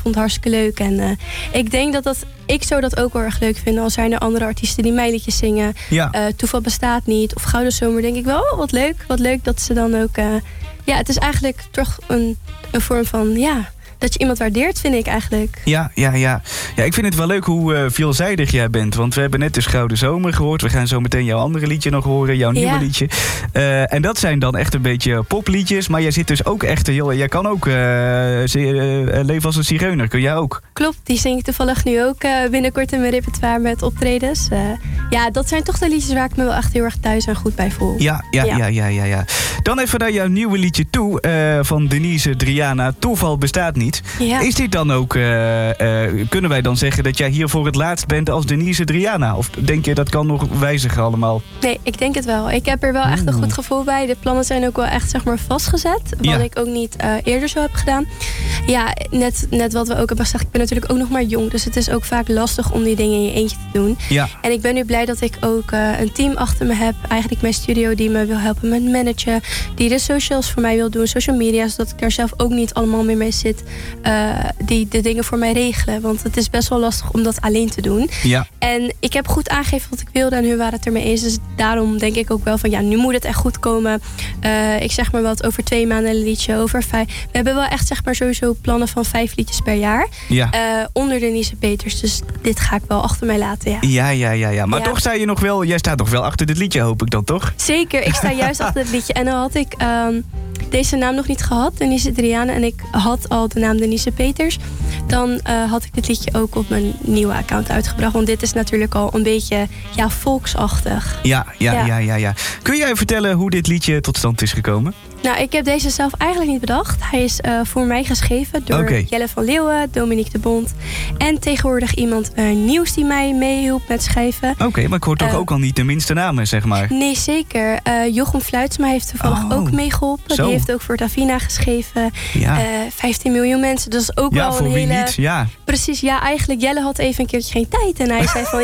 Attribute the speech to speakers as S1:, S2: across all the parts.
S1: vond het hartstikke leuk. En ik denk ik zou dat ook wel erg leuk vinden. Al zijn er andere artiesten die mijn liedjes zingen.
S2: Ja.
S1: Toeval bestaat niet. Of Gouden Zomer, denk ik wel. Oh, wat leuk. Wat leuk dat ze dan ook... het is eigenlijk toch een vorm van... dat je iemand waardeert, vind ik eigenlijk.
S2: Ja, ik vind het wel leuk hoe veelzijdig jij bent. Want we hebben net dus Gouden Zomer gehoord. We gaan zo meteen jouw andere liedje nog horen. Jouw nieuwe liedje. En dat zijn dan echt een beetje popliedjes. Maar jij zit dus ook echt... Jij kan ook leven als een zigeuner. Kun jij ook?
S1: Klopt, die zing ik toevallig nu ook binnenkort in mijn repertoire met optredens. Dat zijn toch de liedjes waar ik me wel echt heel erg thuis en goed bij voel.
S2: Ja. Dan even naar jouw nieuwe liedje toe. Van Denise Driana. Toeval bestaat niet.
S1: Ja.
S2: Is dit dan ook... kunnen wij dan zeggen dat jij hier voor het laatst bent als Denise Driana? Of denk je dat kan nog wijzigen allemaal?
S1: Nee, ik denk het wel. Ik heb er wel echt een goed gevoel bij. De plannen zijn ook wel echt vastgezet. Wat ik ook niet eerder zo heb gedaan. Ja, net wat we ook hebben gezegd. Ik ben natuurlijk ook nog maar jong. Dus het is ook vaak lastig om die dingen in je eentje te doen. Ja. En ik ben nu blij dat ik ook een team achter me heb. Eigenlijk mijn studio die me wil helpen met managen. Die de socials voor mij wil doen. Social media. Zodat ik daar zelf ook niet allemaal meer mee zit. Die de dingen voor mij regelen. Want het is best wel lastig om dat alleen te doen. Ja. En ik heb goed aangegeven wat ik wilde. En hun waren het ermee eens. Dus daarom denk ik ook wel van... nu moet het echt goed komen. Ik zeg maar wat over 2 maanden een liedje. Over 5. We hebben wel echt sowieso plannen van 5 liedjes per jaar. Ja. Onder Denise Peters. Dus dit ga ik wel achter mij laten.
S2: Ja. Maar toch sta je nog wel... Jij staat nog wel achter dit liedje, hoop ik dan, toch?
S1: Zeker. Ik sta juist achter dit liedje. En dan had ik... deze naam nog niet gehad, Denise Driana. En ik had al de naam Denise Peters. Dan had ik dit liedje ook op mijn nieuwe account uitgebracht. Want dit is natuurlijk al een beetje volksachtig. Ja.
S2: Kun jij vertellen hoe dit liedje tot stand is gekomen?
S1: Nou, ik heb deze zelf eigenlijk niet bedacht. Hij is voor mij geschreven door Jelle van Leeuwen, Dominique de Bond. En tegenwoordig iemand nieuws die mij meehielp met schrijven.
S2: Oké, maar ik hoor toch ook al niet de minste namen, zeg maar.
S1: Nee, zeker. Jochem Fluitsma heeft toevallig ook meegeholpen. Die heeft ook voor Davina geschreven. Ja. 15 miljoen mensen. Dat is ook wel een hele... Ja, niet? Ja. Precies, ja, eigenlijk Jelle had even een keertje geen tijd. En hij zei van,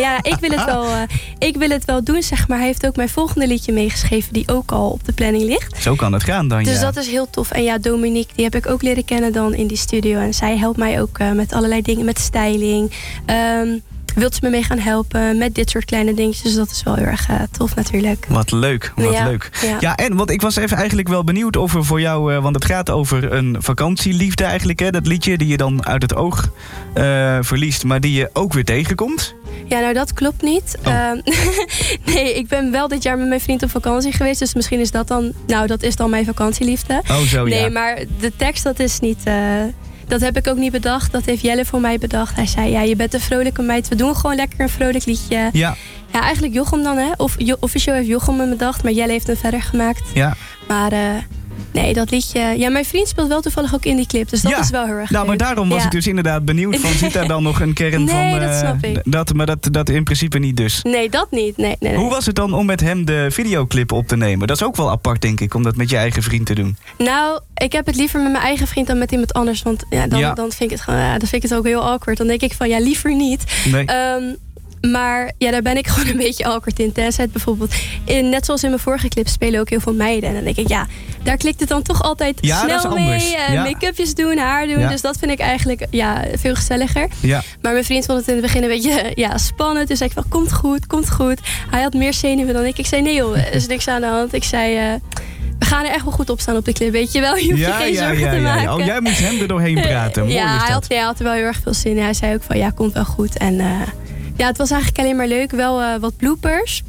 S1: ik wil het wel doen, zeg maar. Hij heeft ook mijn volgende liedje meegeschreven, die ook al op de planning ligt.
S2: Zo kan het gaan. Dus
S1: dat is heel tof. En Dominique, die heb ik ook leren kennen dan in die studio. En zij helpt mij ook met allerlei dingen, met styling. Wilt ze me mee gaan helpen met dit soort kleine dingetjes. Dus dat is wel heel erg tof natuurlijk.
S2: Wat leuk, leuk. Ja, en want ik was even eigenlijk wel benieuwd of er voor jou... want het gaat over een vakantieliefde eigenlijk, hè? Dat liedje die je dan uit het oog verliest, maar die je ook weer tegenkomt.
S1: Ja, nou dat klopt niet. Nee, ik ben wel dit jaar met mijn vriend op vakantie geweest. Dus misschien is dat dan... Nou, dat is dan mijn vakantieliefde. Oh, zo ja. Nee, maar de tekst, dat is niet... dat heb ik ook niet bedacht. Dat heeft Jelle voor mij bedacht. Hij zei, je bent een vrolijke meid. We doen gewoon lekker een vrolijk liedje. Ja. Ja, eigenlijk Jochem dan, hè. Officieel heeft Jochem hem bedacht. Maar Jelle heeft hem verder gemaakt. Ja. Maar... nee, dat liedje... Ja, mijn vriend speelt wel toevallig ook in die clip. Dus dat is wel heel erg leuk.
S2: Maar daarom was ik dus inderdaad benieuwd van... Zit daar dan nog een kern van...
S1: Nee, dat snap ik.
S2: Maar dat in principe niet dus.
S1: Nee, dat niet. Nee.
S2: Hoe was het dan om met hem de videoclip op te nemen? Dat is ook wel apart, denk ik, om dat met je eigen vriend te doen. Nou, ik heb het liever met mijn eigen vriend dan met iemand anders. Want dan vind ik het gewoon... dan vind ik het ook heel awkward. Dan denk ik van, liever niet. Nee. Maar daar ben ik gewoon een beetje awkward in. Tenzij bijvoorbeeld, net zoals in mijn vorige clip, spelen ook heel veel meiden. En dan denk ik, daar klikt het dan toch altijd snel mee. Make-upjes doen, haar doen. Ja. Dus dat vind ik eigenlijk veel gezelliger. Ja. Maar mijn vriend vond het in het begin een beetje spannend. Dus zei ik van, komt goed. Hij had meer zenuwen dan ik. Ik zei, nee joh, er is niks aan de hand. Ik zei... we gaan er echt wel goed op staan op de clip, weet je wel. Je hoeft je geen zorgen te maken. Oh, jij moest hem er doorheen praten. Mooi
S1: hij had er wel heel erg veel zin in. Hij zei ook van, komt wel goed. En... het was eigenlijk alleen maar leuk. Wel wat bloopers.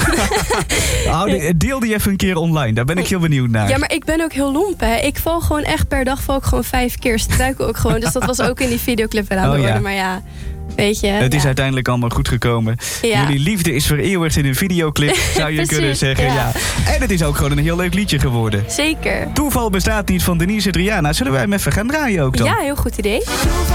S2: Deel die even een keer online. Daar ben ik heel benieuwd naar.
S1: Ja, maar ik ben ook heel lomp, hè. Ik val gewoon echt per dag 5 keer. Struikel ook gewoon. Dus dat was ook in die videoclip wel aan de orde. Maar weet je. Het
S2: is uiteindelijk allemaal goed gekomen. Ja. Jullie liefde is vereeuwigd in een videoclip, zou je kunnen zeggen. Ja. En het is ook gewoon een heel leuk liedje geworden.
S1: Zeker.
S2: Toeval bestaat niet van Denise Driana. Zullen wij hem even gaan draaien ook dan?
S1: Ja, heel goed idee.